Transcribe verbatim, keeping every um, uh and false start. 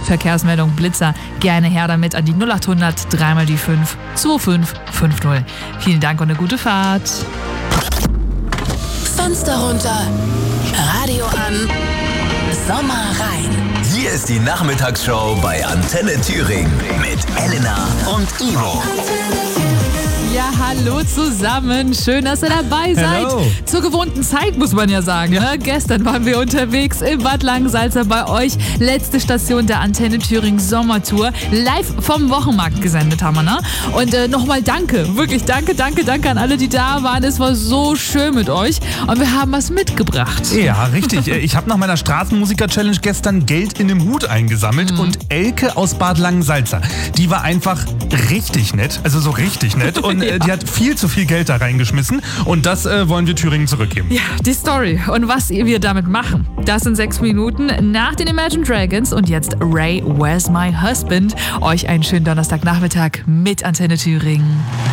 Verkehrsmeldung Blitzer. Gerne her damit an die null acht hundert drei mal die fünf zwei fünf fünf null. Vielen Dank und eine gute Fahrt. Fenster runter, Radio an, Sommer rein. Hier ist die Nachmittagsshow bei Antenne Thüringen mit Elena und Ivo. Ja, hallo zusammen. Schön, dass ihr dabei seid. Hello. Zur gewohnten Zeit, muss man ja sagen. Ja. Ne? Gestern waren wir unterwegs im Bad Langensalza bei euch. Letzte Station der Antenne Thüringen Sommertour. Live vom Wochenmarkt gesendet haben wir, ne? Und äh, nochmal danke. Wirklich danke, danke, danke an alle, die da waren. Es war so schön mit euch. Und wir haben was mitgebracht. Ja, richtig. Ich habe nach meiner Straßenmusiker-Challenge gestern Geld in dem Hut eingesammelt. Mhm. Und Elke aus Bad Langensalza, die war einfach richtig nett. Also so richtig nett. Und ja. Die hat viel zu viel Geld da reingeschmissen und das äh, wollen wir Thüringen zurückgeben. Ja, die Story und was wir damit machen, das in sechs Minuten nach den Imagine Dragons und jetzt Ray, Where's My Husband? Euch einen schönen Donnerstagnachmittag mit Antenne Thüringen.